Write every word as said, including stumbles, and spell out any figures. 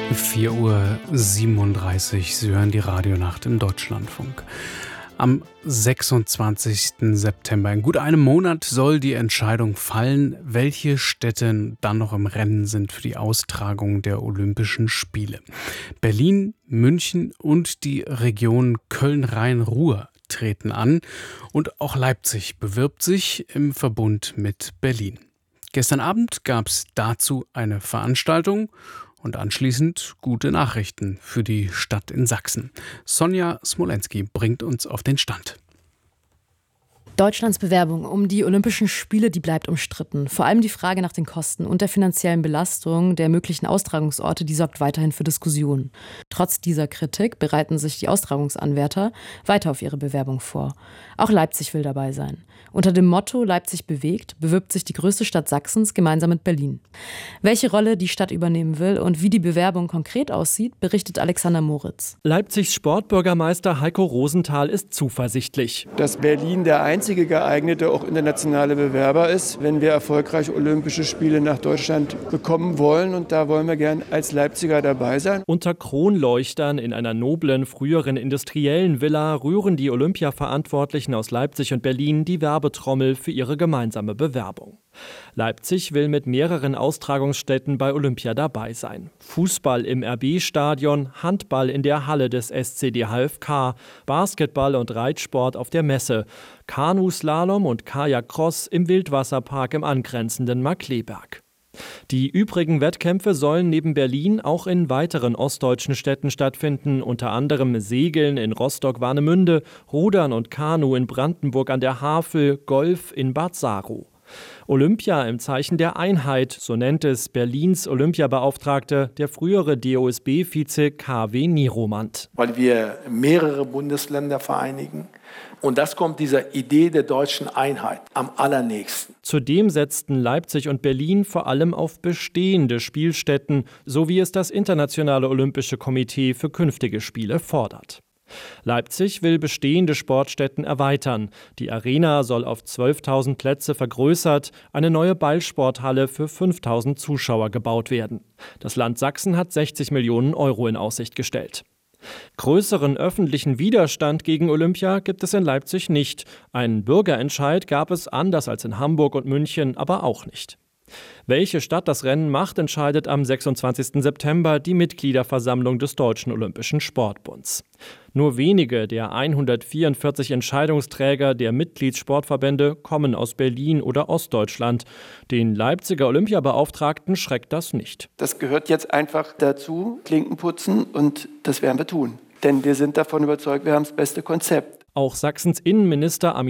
vier Uhr siebenunddreißig, Sie hören die Radionacht im Deutschlandfunk. Am sechsundzwanzigsten September, in gut einem Monat, soll die Entscheidung fallen, welche Städte dann noch im Rennen sind für die Austragung der Olympischen Spiele. Berlin, München und die Region Köln-Rhein-Ruhr treten an und auch Leipzig bewirbt sich im Verbund mit Berlin. Gestern Abend gab es dazu eine Veranstaltung und anschließend gute Nachrichten für die Stadt in Sachsen. Sonja Smolenski bringt uns auf den Stand. Deutschlands Bewerbung um die Olympischen Spiele, die bleibt umstritten. Vor allem die Frage nach den Kosten und der finanziellen Belastung der möglichen Austragungsorte, die sorgt weiterhin für Diskussionen. Trotz dieser Kritik bereiten sich die Austragungsanwärter weiter auf ihre Bewerbung vor. Auch Leipzig will dabei sein. Unter dem Motto Leipzig bewegt bewirbt sich die größte Stadt Sachsens gemeinsam mit Berlin. Welche Rolle die Stadt übernehmen will und wie die Bewerbung konkret aussieht, berichtet Alexander Moritz. Leipzigs Sportbürgermeister Heiko Rosenthal ist zuversichtlich. Dass Berlin der einzige geeignete, auch internationale Bewerber ist, wenn wir erfolgreich Olympische Spiele nach Deutschland bekommen wollen. Und da wollen wir gern als Leipziger dabei sein. Unter Kronleuchtern in einer noblen, früheren industriellen Villa rühren die Olympia-Verantwortlichen aus Leipzig und Berlin die Werbetrommel für ihre gemeinsame Bewerbung. Leipzig will mit mehreren Austragungsstätten bei Olympia dabei sein. Fußball im R B-Stadion, Handball in der Halle des S C D H F K, Basketball und Reitsport auf der Messe, Kanuslalom und Kajak-Cross im Wildwasserpark im angrenzenden Markkleeberg. Die übrigen Wettkämpfe sollen neben Berlin auch in weiteren ostdeutschen Städten stattfinden, unter anderem Segeln in Rostock-Warnemünde, Rudern und Kanu in Brandenburg an der Havel, Golf in Bad Saro. Olympia im Zeichen der Einheit, so nennt es Berlins Olympiabeauftragte, der frühere D O S B-Vize K W Nieromand. Weil wir mehrere Bundesländer vereinigen. Und das kommt dieser Idee der deutschen Einheit am allernächsten. Zudem setzten Leipzig und Berlin vor allem auf bestehende Spielstätten, so wie es das Internationale Olympische Komitee für künftige Spiele fordert. Leipzig will bestehende Sportstätten erweitern. Die Arena soll auf zwölftausend Plätze vergrößert, eine neue Ballsporthalle für fünftausend Zuschauer gebaut werden. Das Land Sachsen hat sechzig Millionen Euro in Aussicht gestellt. Größeren öffentlichen Widerstand gegen Olympia gibt es in Leipzig nicht. Einen Bürgerentscheid gab es anders als in Hamburg und München aber auch nicht. Welche Stadt das Rennen macht, entscheidet am sechsundzwanzigsten September die Mitgliederversammlung des Deutschen Olympischen Sportbunds. Nur wenige der hundertvierundvierzig Entscheidungsträger der Mitgliedssportverbände kommen aus Berlin oder Ostdeutschland. Den Leipziger Olympiabeauftragten schreckt das nicht. Das gehört jetzt einfach dazu, Klinken putzen, und das werden wir tun. Denn wir sind davon überzeugt, wir haben das beste Konzept. Auch Sachsens Innenminister Armin